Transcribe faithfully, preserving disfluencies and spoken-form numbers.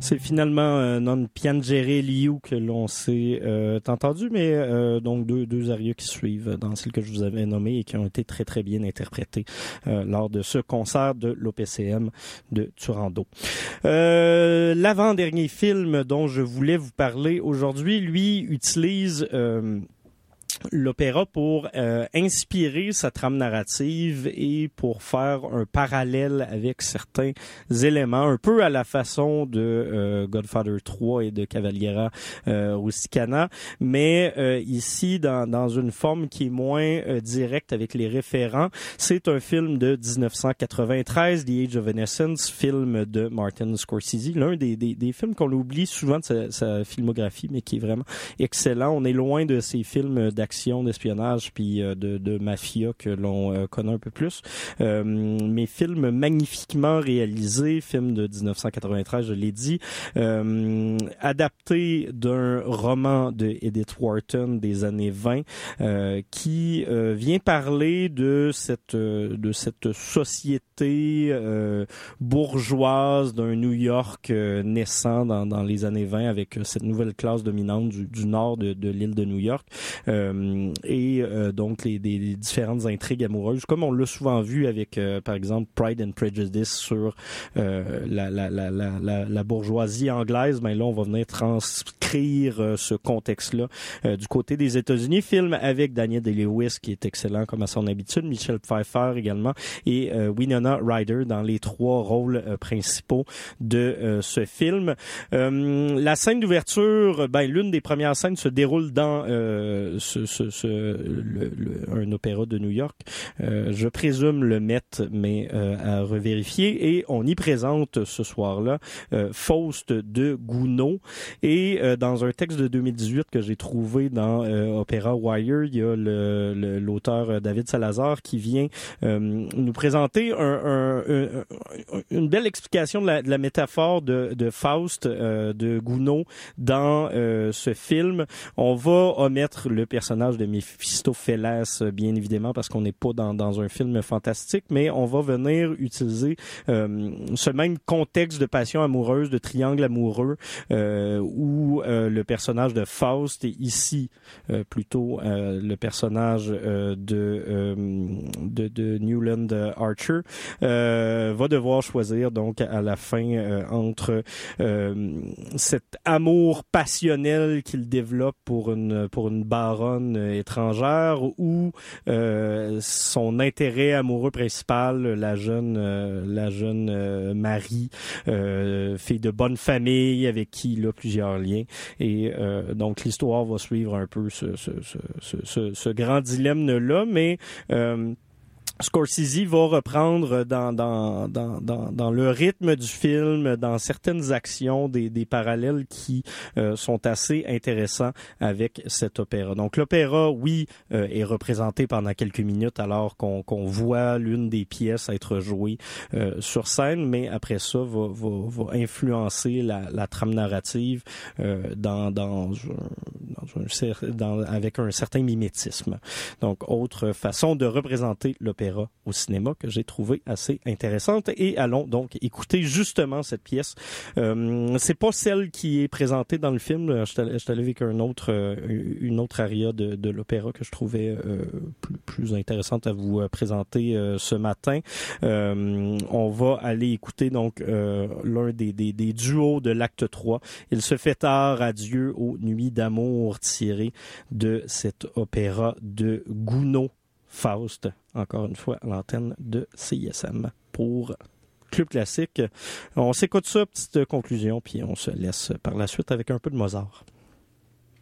C'est finalement euh, Non Piangere Liu que l'on s'est euh, entendu, mais euh, donc deux, deux arias qui suivent dans celles que je vous avais nommées et qui ont été très très bien interprétées euh, lors de ce concert de l'O P C M de Turandot. Euh, l'avant-dernier film dont je voulais vous parler aujourd'hui, lui, utilise... Euh, l'opéra pour euh, inspirer sa trame narrative et pour faire un parallèle avec certains éléments, un peu à la façon de euh, Godfather trois et de Cavaliera euh, Rusticana, mais euh, ici dans, dans une forme qui est moins euh, directe avec les référents. C'est un film de dix-neuf cent quatre-vingt-treize, The Age of Innocence, film de Martin Scorsese, l'un des, des, des films qu'on oublie souvent de sa, sa filmographie, mais qui est vraiment excellent. On est loin de ces films d'action, d'espionnage puis euh, de, de mafia que l'on euh, connaît un peu plus. Euh, mais film magnifiquement réalisé, film de dix-neuf cent quatre-vingt-treize, je l'ai dit, euh, adapté d'un roman de Edith Wharton des années vingt, euh, qui euh, vient parler de cette euh, de cette société euh, bourgeoise d'un New York euh, naissant dans, dans les années vingt avec euh, cette nouvelle classe dominante du, du nord de, de l'île de New York. Euh, et euh, donc les, des, les différentes intrigues amoureuses, comme on l'a souvent vu avec, euh, par exemple, Pride and Prejudice sur euh, la, la, la, la, la, la bourgeoisie anglaise, mais là, on va venir transcrire euh, ce contexte-là euh, du côté des États-Unis. Film avec Daniel Day-Lewis, qui est excellent comme à son habitude, Michelle Pfeiffer également, et euh, Winona Ryder dans les trois rôles euh, principaux de euh, ce film. Euh, la scène d'ouverture, ben, l'une des premières scènes se déroule dans euh, ce Ce, ce, le, le, un opéra de New York. Euh, je présume le Met, mais euh, à revérifier. Et on y présente ce soir-là euh, Faust de Gounod. Et euh, dans un texte de deux mille dix-huit que j'ai trouvé dans euh, Opéra Wire, il y a le, le, l'auteur David Salazar qui vient euh, nous présenter un, un, un, une belle explication de la, de la métaphore de, de Faust euh, de Gounod dans euh, ce film. On va omettre le personnage de Méphistophélès, bien évidemment, parce qu'on n'est pas dans, dans un film fantastique, mais on va venir utiliser euh, ce même contexte de passion amoureuse, de triangle amoureux, euh, où euh, le personnage de Faust, et ici euh, plutôt euh, le personnage euh, de, euh, de de Newland Archer, euh, va devoir choisir donc à la fin euh, entre euh, cet amour passionnel qu'il développe pour une pour une baronne étrangère ou euh, son intérêt amoureux principal, la jeune euh, la jeune euh, Marie, euh, fille de bonne famille avec qui il a plusieurs liens, et euh, donc l'histoire va suivre un peu ce ce ce ce, ce, ce grand dilemme-là, mais euh, Scorsese va reprendre dans, dans, dans, dans, dans le rythme du film, dans certaines actions, des, des parallèles qui euh, sont assez intéressants avec cet opéra. Donc l'opéra, oui, euh, est représenté pendant quelques minutes alors qu'on, qu'on voit l'une des pièces être jouée euh, sur scène, mais après ça, va, va, va influencer la, la trame narrative euh, dans, dans, un, dans un, dans, avec un certain mimétisme. Donc, autre façon de représenter l'opéra au cinéma que j'ai trouvé assez intéressante. Et allons donc écouter justement cette pièce. Euh, c'est pas celle qui est présentée dans le film. Je suis allé, je suis allé avec un autre, euh, une autre aria de, de l'opéra que je trouvais euh, plus, plus intéressante à vous présenter euh, ce matin. Euh, on va aller écouter donc euh, l'un des, des, des duos de l'acte trois. Il se fait tard, adieu aux nuits d'amour, tiré de cet opéra de Gounod, Faust, encore une fois à l'antenne de C I S M pour Club Classique. On s'écoute ça, petite conclusion, puis on se laisse par la suite avec un peu de Mozart.